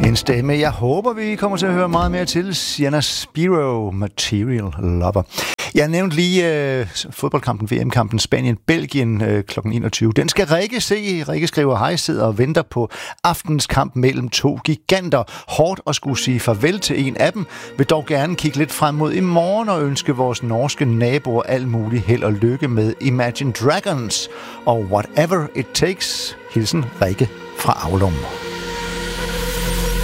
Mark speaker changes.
Speaker 1: En stemme, jeg håber, vi kommer til at høre meget mere til. Sienna Spiro, Material Lover. Jeg nævnte lige fodboldkampen, VM-kampen Spanien-Belgien kl. 21. Den skal Rikke se. Rikke skriver, hej, sidder og venter på aftens kamp mellem to giganter. Hårdt at skulle sige farvel til en af dem. Vil dog gerne kigge lidt frem mod i morgen og ønske vores norske naboer alt muligt held og lykke med Imagine Dragons og Whatever It Takes. Hilsen Rikke fra Aulum.